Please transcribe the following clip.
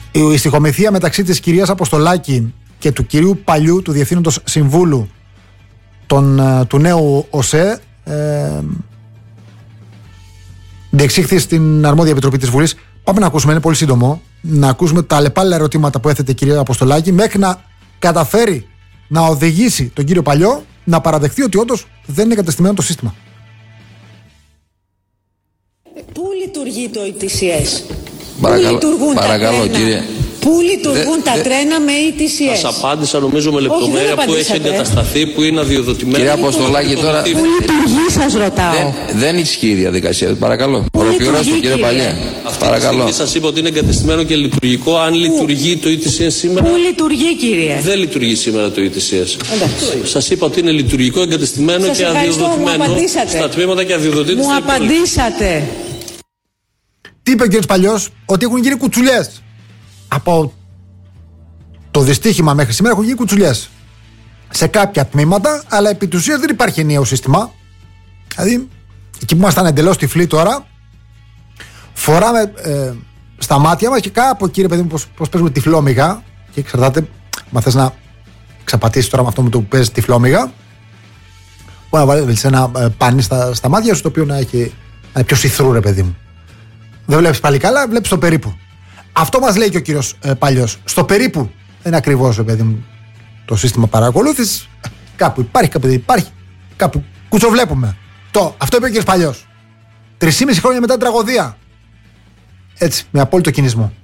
Η στοιχομηθεία μεταξύ της κυρίας Αποστολάκη και του κυρίου Παλιού, του Διευθύνοντος Συμβούλου του νέου ΟΣΕ, διεξήχθη στην αρμόδια επιτροπή της Βουλής. Πάμε να ακούσουμε, είναι πολύ σύντομο, να ακούσουμε τα αλλεπάλληλα ερωτήματα που έθετε η κυρία Αποστολάκη, μέχρι να καταφέρει να οδηγήσει τον κύριο Παλιό να παραδεχθεί ότι όντως δεν είναι εγκατεστημένο το σύστημα. Πού λειτουργεί το ETCS? Παρακαλώ κύριε. Πού λειτουργούν τα τρένα με ETCS? Σας απάντησα νομίζω με λεπτομέρεια που έχει εγκατασταθεί, που είναι αδειοδοτημένο. Κυρία Αποστολάκη, τώρα. Πού λειτουργεί, σας ρωτάω. Δεν ισχύει η διαδικασία. Παρακαλώ. Ολοκληρώστε κύριε Παλιά. Παρακαλώ. Σας είπα ότι είναι εγκατεστημένο και λειτουργικό. Αν λειτουργεί το ETCS σήμερα. Πού λειτουργεί, κύριε? Δεν λειτουργεί σήμερα το ETCS. Σας είπα ότι είναι λειτουργικό, εγκατεστημένο και αδειοδοτημένο. Στα τμήματα και αδειοδοτείται. Μου απαντήσατε. Τι είπε ο κ. Παλιός? Ότι έχουν γίνει κουτσουλιές. Από το δυστύχημα μέχρι σήμερα έχουν γίνει κουτσουλιές σε κάποια τμήματα, αλλά επί της ουσίας δεν υπάρχει ενιαίο σύστημα. Δηλαδή, εκεί που ήμασταν εντελώς τυφλοί τώρα, φοράμε στα μάτια μας και κάπου εκεί, ρε παιδί μου, πώς παίζουμε τυφλόμυγα. Και εξαρτάται, μα θες να ξαπατήσεις τώρα με αυτό με το που παίζεις τυφλόμυγα, μπορεί να βάλεις ένα πάνι στα μάτια σου, το οποίο να είναι πιο σιθρού, ρε παιδί μου. Δεν βλέπεις πάλι καλά, βλέπεις το περίπου. Αυτό μας λέει και ο κύριος Παλιός. Στο περίπου δεν είναι ακριβώς, παιδί μου, το σύστημα παρακολούθησης. Κάπου υπάρχει, κάπου δεν υπάρχει. Κάπου κουτσοβλέπουμε. Αυτό είπε ο κύριος Παλιός. 3,5 χρόνια μετά την τραγωδία. Έτσι, με απόλυτο κινησμό.